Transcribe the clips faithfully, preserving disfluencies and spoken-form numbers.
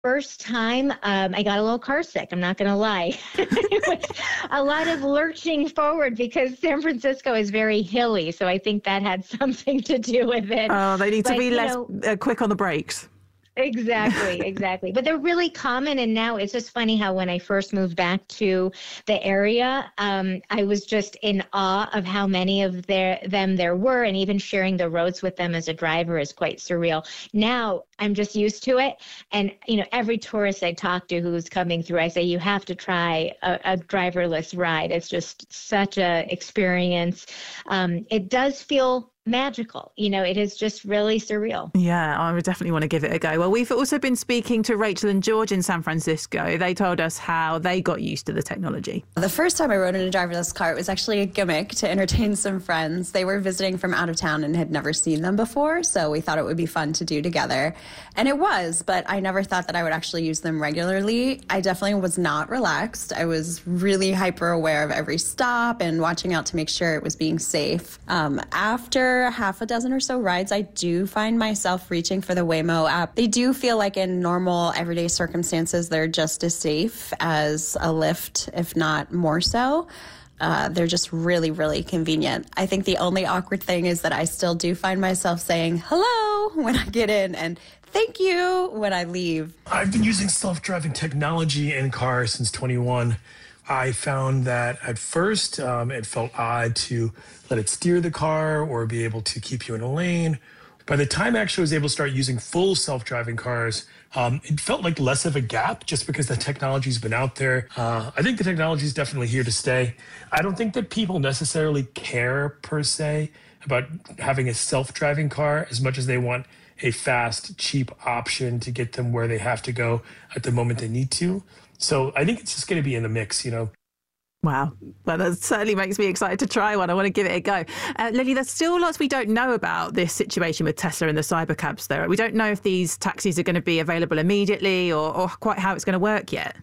First time, um, I got a little car sick. I'm not going to lie. It was a lot of lurching forward because San Francisco is very hilly. So I think that had something to do with it. Oh, they need but, to be less know, uh, quick on the brakes. Exactly, exactly. But they're really common. And now it's just funny how when I first moved back to the area, um, I was just in awe of how many of their, them there were. And even sharing the roads with them as a driver is quite surreal. Now I'm just used to it. And, you know, every tourist I talk to who's coming through, I say, you have to try a, a driverless ride. It's just such a experience. Um, it does feel magical. You know, it is just really surreal. Yeah, I would definitely want to give it a go. Well, we've also been speaking to Rachel and George in San Francisco. They told us how they got used to the technology. The first time I rode in a driverless car, it was actually a gimmick to entertain some friends. They were visiting from out of town and had never seen them before, so we thought it would be fun to do together. And it was, but I never thought that I would actually use them regularly. I definitely was not relaxed. I was really hyper aware of every stop and watching out to make sure it was being safe. Um, after half a dozen or so rides, I do find myself reaching for the Waymo app. They do feel like in normal everyday circumstances, they're just as safe as a Lyft, if not more so. Uh, they're just really, really convenient. I think the only awkward thing is that I still do find myself saying hello when I get in and thank you when I leave. I've been using self-driving technology in cars since twenty-one. I found that at first um, it felt odd to let it steer the car or be able to keep you in a lane. By the time I actually was able to start using full self-driving cars, um, it felt like less of a gap just because the technology's been out there. Uh, I think the technology is definitely here to stay. I don't think that people necessarily care per se about having a self-driving car as much as they want a fast, cheap option to get them where they have to go at the moment they need to. So I think it's just going to be in the mix, you know. Wow. Well, that certainly makes me excited to try one. I want to give it a go. Uh, Lily, there's still lots we don't know about this situation with Tesla and the cybercabs, though. We don't know if these taxis are going to be available immediately or, or quite how it's going to work yet.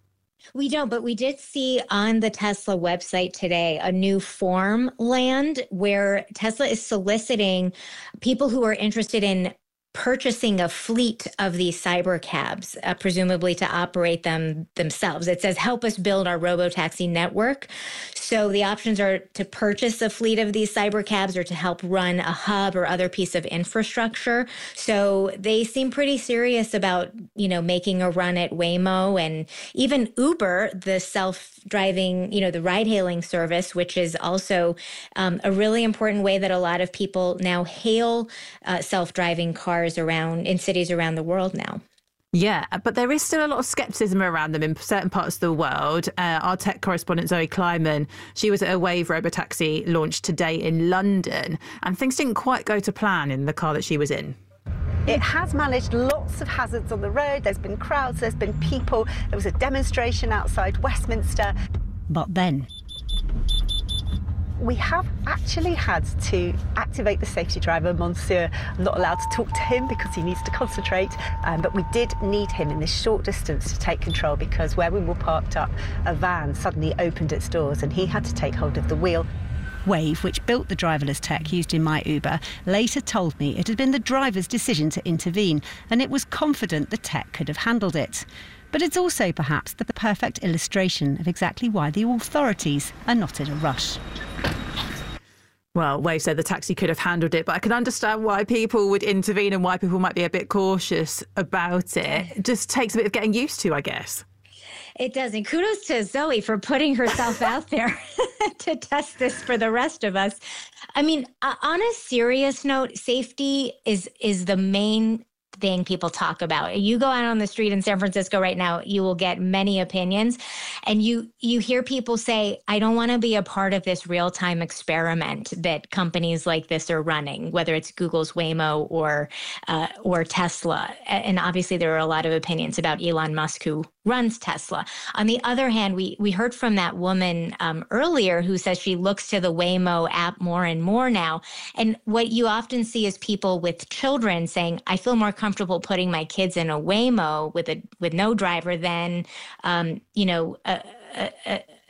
We don't, but we did see on the Tesla website today a new form land where Tesla is soliciting people who are interested in purchasing a fleet of these cyber cabs, uh, presumably to operate them themselves. It says, help us build our robotaxi network. So the options are to purchase a fleet of these cyber cabs or to help run a hub or other piece of infrastructure. So they seem pretty serious about, you know, making a run at Waymo and even Uber, the self-driving, you know, the ride-hailing service, which is also um, a really important way that a lot of people now hail uh, self-driving cars around in cities around the world now. Yeah, but there is still a lot of scepticism around them in certain parts of the world. Uh, our tech correspondent Zoe Kleiman, she was at a Wave robotaxi launch today in London, and things didn't quite go to plan in the car that she was in. It has managed lots of hazards on the road. There's been crowds, there's been people. There was a demonstration outside Westminster. But then we have actually had to activate the safety driver, Monsieur. I'm not allowed to talk to him because he needs to concentrate, um, but we did need him in this short distance to take control because where we were parked up, a van suddenly opened its doors and he had to take hold of the wheel. Wave, which built the driverless tech used in my Uber, later told me it had been the driver's decision to intervene and it was confident the tech could have handled it. But it's also perhaps the perfect illustration of exactly why the authorities are not in a rush. Well, Wave said the taxi could have handled it, but I can understand why people would intervene and why people might be a bit cautious about it. It just takes a bit of getting used to, I guess. It does. And kudos to Zoe for putting herself out there to test this for the rest of us. I mean, uh, on a serious note, safety is is the main thing people talk about. You go out on the street in San Francisco right now, you will get many opinions. And you you hear people say, I don't want to be a part of this real-time experiment that companies like this are running, whether it's Google's Waymo or uh, or Tesla. And obviously there are a lot of opinions about Elon Musk, who runs Tesla. On the other hand, we we heard from that woman um, earlier who says she looks to the Waymo app more and more now. And what you often see is people with children saying, I feel more comfortable putting my kids in a Waymo with a with no driver than, um, you know, a, a,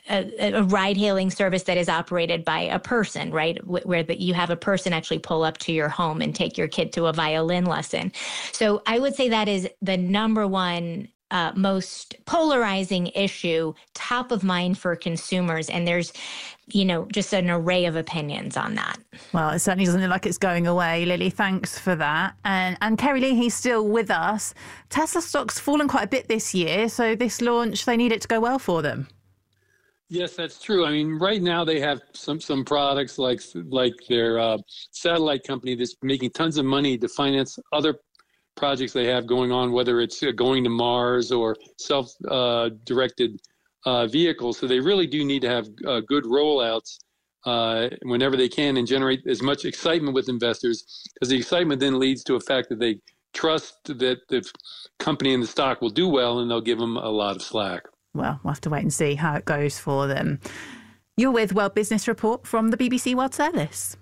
a, a ride-hailing service that is operated by a person, right? Where the, you have a person actually pull up to your home and take your kid to a violin lesson. So I would say that is the number one uh, most polarizing issue, top of mind for consumers. And there's, you know, just an array of opinions on that. Well, it certainly doesn't look like it's going away. Lily, thanks for that. And and Kerry Lee, he's still with us. Tesla stock's fallen quite a bit this year, so this launch, they need it to go well for them. Yes, that's true. I mean, right now they have some some products like like their uh, satellite company that's making tons of money to finance other projects they have going on, whether it's going to Mars or self-directed uh, uh, vehicles. So they really do need to have uh, good rollouts uh, whenever they can and generate as much excitement with investors, because the excitement then leads to a fact that they trust that the company and the stock will do well, and they'll give them a lot of slack. Well, we'll have to wait and see how it goes for them. You're with World Business Report from the B B C World Service.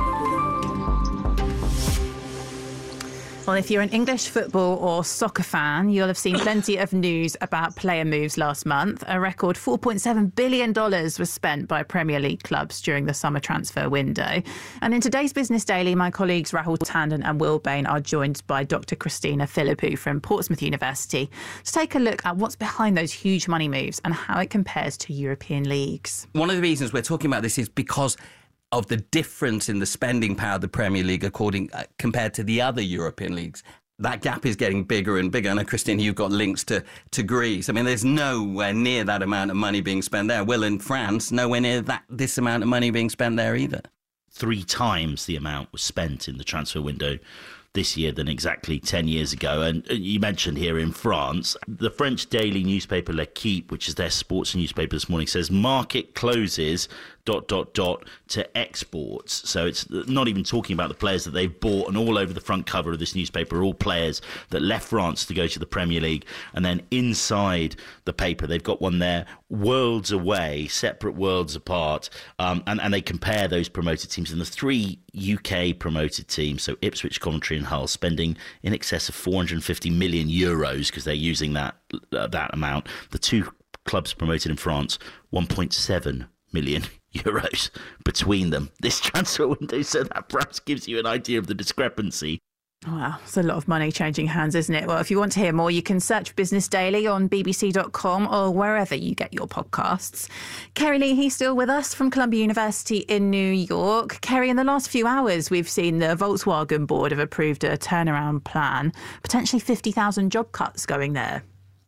Well, if you're an English football or soccer fan, you'll have seen plenty of news about player moves last month. A record four point seven billion dollars was spent by Premier League clubs during the summer transfer window. And in today's Business Daily, my colleagues Rahul Tandon and Will Bain are joined by Doctor Christina Philippou from Portsmouth University to take a look at what's behind those huge money moves and how it compares to European leagues. One of the reasons we're talking about this is because of the difference in the spending power of the Premier League according uh, compared to the other European leagues. That gap is getting bigger and bigger. I know, Christine, you've got links to, to Greece. I mean, there's nowhere near that amount of money being spent there. Well, in France, nowhere near that this amount of money being spent there either. Three times the amount was spent in the transfer window this year than exactly ten years ago. And you mentioned here in France, the French daily newspaper L'Equipe, which is their sports newspaper this morning, says market closes dot, dot, dot to exports. So it's not even talking about the players that they've bought, and all over the front cover of this newspaper are all players that left France to go to the Premier League. And then inside the paper, they've got one there, worlds away, separate worlds apart. Um, and, and they compare those promoted teams. And the three U K promoted teams, so Ipswich, Coventry and Hull, spending in excess of four hundred fifty million euros because they're using that uh, that amount. The two clubs promoted in France, one point seven million euros between them this transfer window. So that perhaps gives you an idea of the discrepancy. Wow, it's a lot of money changing hands, isn't it? Well, if you want to hear more, you can search Business Daily on b b c dot com or wherever you get your podcasts. Kerry Lee, he's still with us from Columbia University in New York. Kerry, in the last few hours, we've seen the Volkswagen board have approved a turnaround plan, potentially fifty thousand job cuts going there.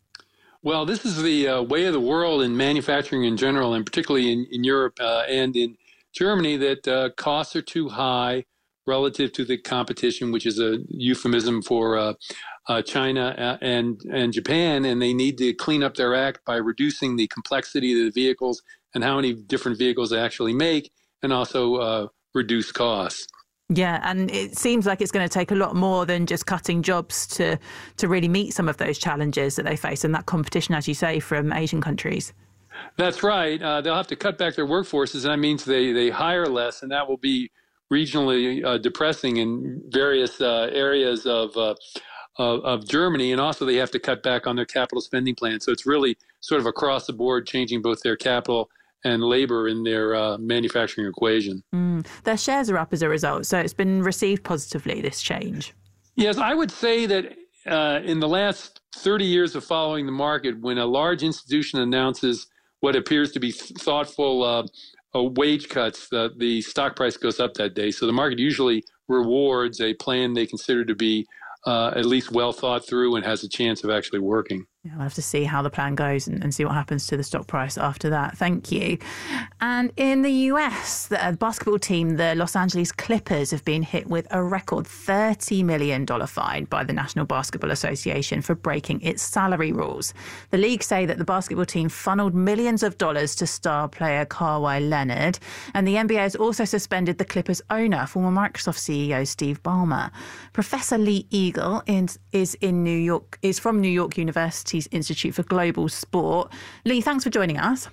Well, this is the uh, way of the world in manufacturing in general, and particularly in, in Europe uh, and in Germany, that uh, costs are too high relative to the competition, which is a euphemism for uh, uh, China and, and Japan, and they need to clean up their act by reducing the complexity of the vehicles and how many different vehicles they actually make, and also uh, reduce costs. Yeah, and it seems like it's going to take a lot more than just cutting jobs to to really meet some of those challenges that they face and that competition, as you say, from Asian countries. That's right. Uh, they'll have to cut back their workforces, and that means they, they hire less, and that will be regionally uh, depressing in various uh, areas of, uh, of of Germany. And also they have to cut back on their capital spending plan. So it's really sort of across the board changing both their capital and labor in their uh, manufacturing equation. Mm. Their shares are up as a result, so it's been received positively, this change. Yes, I would say that uh, in the last thirty years of following the market, when a large institution announces what appears to be thoughtful uh, uh, wage cuts, the, the stock price goes up that day. So the market usually rewards a plan they consider to be uh, at least well thought through and has a chance of actually working. Yeah, we'll have to see how the plan goes and, and see what happens to the stock price after that. Thank you. And in the U S, the uh, basketball team, the Los Angeles Clippers, have been hit with a record thirty million dollars fine by the National Basketball Association for breaking its salary rules. The league say that the basketball team funneled millions of dollars to star player Kawhi Leonard. And the N B A has also suspended the Clippers owner, former Microsoft C E O Steve Ballmer. Professor Lee Eagle is, is in New York, is from New York University Institute for Global Sport. Lee, thanks for joining us.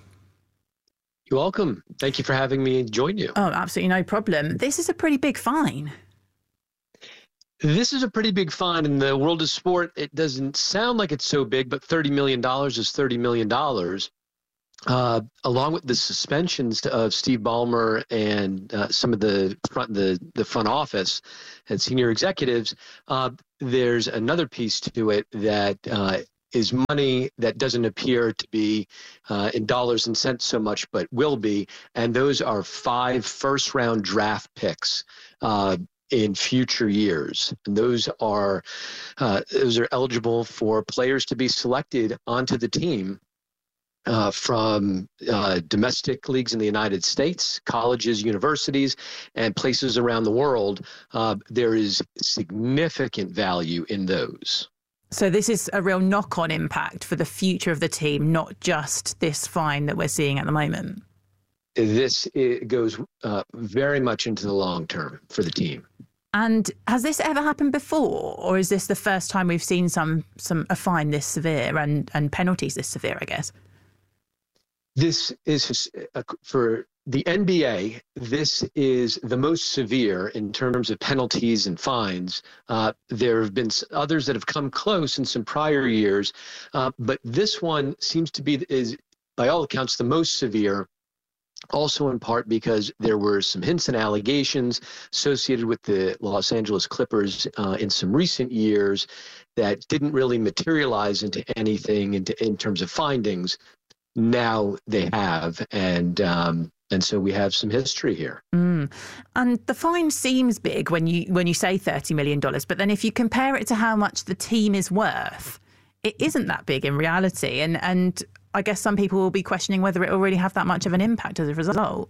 You're welcome. Thank you for having me join you. Oh, absolutely no problem. This is a pretty big fine. This is a pretty big fine in the world of sport. It doesn't sound like it's so big, but thirty million dollars is thirty million dollars. Uh, along with the suspensions of Steve Ballmer and uh, some of the front the the front office and senior executives, uh, there's another piece to it that uh, is money that doesn't appear to be uh, in dollars and cents so much, but will be, and those are five first-round draft picks uh, in future years. And those are uh, those are eligible for players to be selected onto the team. Uh, from uh, domestic leagues in the United States, colleges, universities, and places around the world. Uh, there is significant value in those. So this is a real knock-on impact for the future of the team, not just this fine that we're seeing at the moment. This it goes uh, very much into the long term for the team. And has this ever happened before, or is this the first time we've seen some some a fine this severe and, and penalties this severe, I guess? This is, uh, for the N B A, this is the most severe in terms of penalties and fines. Uh, there have been others that have come close in some prior years, uh, but this one seems to be, is by all accounts, the most severe, also in part because there were some hints and allegations associated with the Los Angeles Clippers uh, in some recent years that didn't really materialize into anything into, in terms of findings. Now they have, and um, and so we have some history here. Mm. And the fine seems big when you when you say thirty million dollars, but then if you compare it to how much the team is worth, it isn't that big in reality. And and I guess some people will be questioning whether it will really have that much of an impact as a result.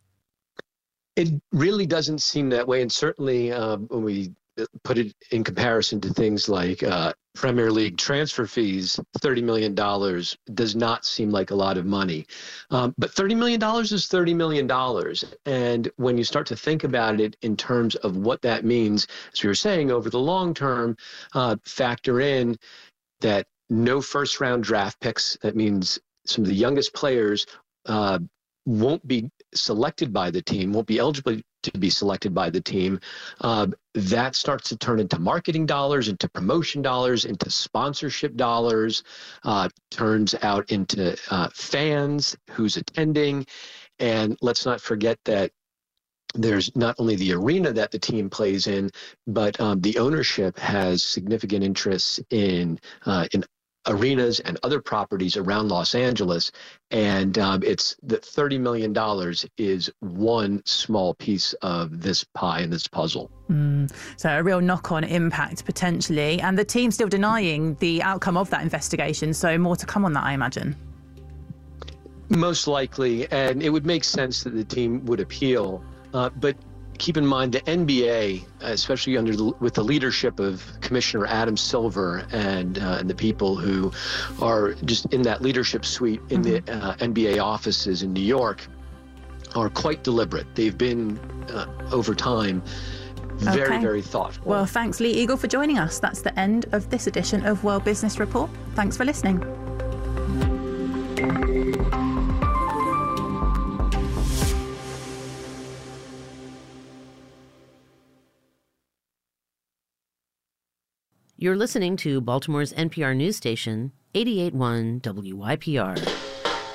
It really doesn't seem that way, and certainly uh, when we put it in comparison to things like uh, Premier League transfer fees, thirty million dollars does not seem like a lot of money. Um, but thirty million dollars is thirty million dollars. And when you start to think about it in terms of what that means, as we were saying, over the long term, uh, factor in that no first round draft picks. That means some of the youngest players uh, won't be selected by the team, won't be eligible to be selected by the team. Uh, that starts to turn into marketing dollars, into promotion dollars, into sponsorship dollars, uh, turns out into uh, fans who's attending. And let's not forget that there's not only the arena that the team plays in, but um, the ownership has significant interests in uh, in arenas and other properties around Los Angeles. And um, it's the thirty million dollars is one small piece of this pie and this puzzle. Mm. So a real knock-on impact potentially. And the team's still denying the outcome of that investigation. So more to come on that, I imagine. Most likely. And it would make sense that the team would appeal. Uh, but keep in mind the N B A, especially under the, with the leadership of Commissioner Adam Silver and uh, and the people who are just in that leadership suite in mm-hmm. the uh, N B A offices in New York, are quite deliberate. They've been uh, over time very, okay. very thoughtful. Well, thanks, Lee Eagle, for joining us. That's the end of this edition of World Business Report. Thanks for listening. You're listening to Baltimore's N P R news station, eighty-eight point one W Y P R.